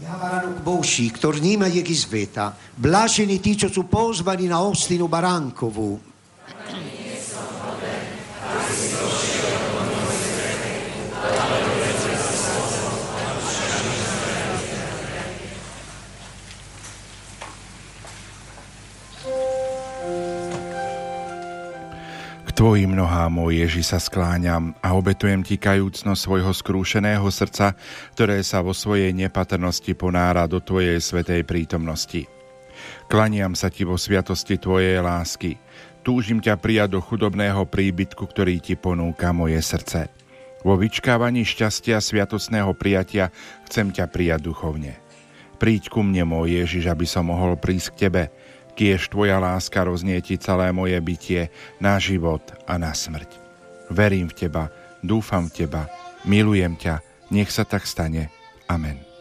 Baránok Boží, ktorý nima je k sveta, blaženi ti, čo sú pozvaní na ostinu Baránkovu. Tvojim nohám, môj Ježi, sa skláňam a obetujem ti kajúcnosť svojho skrúšeného srdca, ktoré sa vo svojej nepatrnosti ponára do tvojej svätej prítomnosti. Klaniam sa ti vo sviatosti tvojej lásky. Túžim ťa prijať do chudobného príbytku, ktorý ti ponúka moje srdce. Vo vyčkávaní šťastia sviatostného prijatia chcem ťa prijať duchovne. Príď ku mne, môj Ježiš, aby som mohol prísť k tebe, kiež tvoja láska roznieti celé moje bytie na život a na smrť. Verím v teba, dúfam v teba, milujem ťa, nech sa tak stane. Amen.